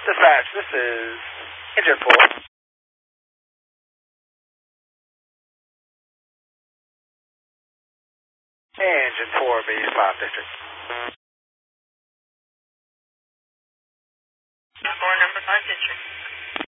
Dispatch, this is Engine 4. Engine 4B5 District. 4 number 5 District.